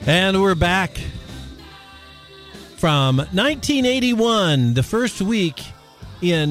And we're back from 1981, the first week in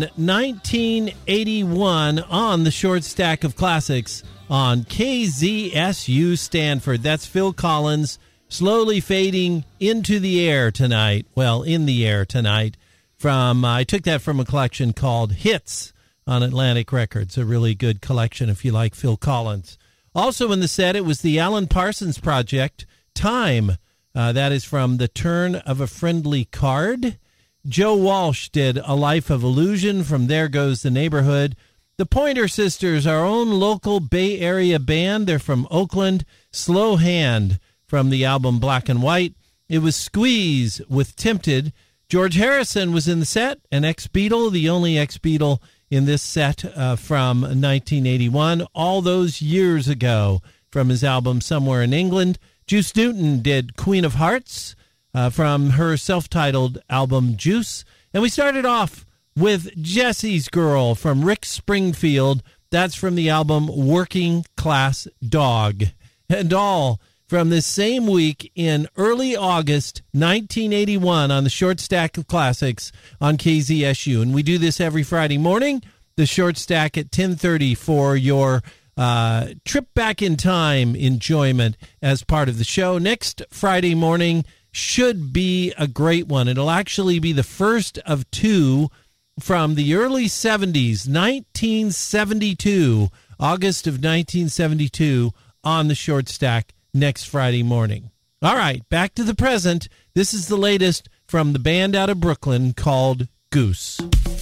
1981 on the Short Stack of Classics on KZSU Stanford. That's Phil Collins, slowly fading into the air tonight. Well, in the air tonight. I took that from a collection called Hits on Atlantic Records, a really good collection if you like Phil Collins. Also in the set, it was the Alan Parsons Project, Time. That is from The Turn of a Friendly Card. Joe Walsh did A Life of Illusion from There Goes the Neighborhood. The Pointer Sisters, our own local Bay Area band. They're from Oakland. Slow Hand from the album Black and White. It was Squeeze with Tempted. George Harrison was in the set, an ex-Beatle, the only ex-Beatle in this set from 1981, all those years ago from his album Somewhere in England. Juice Newton did Queen of Hearts from her self-titled album Juice. And we started off with Jesse's Girl from Rick Springfield. That's from the album Working Class Dog. And all from this same week in early August 1981 on the Short Stack of Classics on KZSU. And we do this every Friday morning, the Short Stack at 10:30 for your trip back in time enjoyment as part of the show. Next Friday morning should be a great one. It'll actually be the first of two from the early 70s, 1972, August of 1972 on the Short Stack next Friday morning. All right, back to the present. This is the latest from the band out of Brooklyn called Goose.